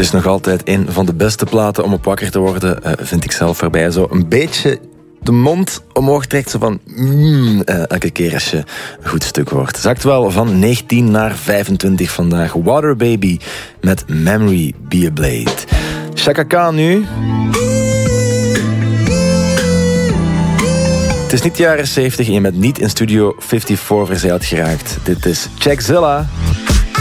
is nog altijd een van de beste platen om op wakker te worden, vind ik zelf erbij. Zo een beetje de mond omhoog trekt, zo van elke keer als je een goed stuk hoort. Zakt wel van 19 naar 25 vandaag. Water Baby met Memory Be a Blade. Chaka Khan nu. Het is niet de jaren 70 en je bent niet in Studio 54 verzeild geraakt. Dit is Checkzilla.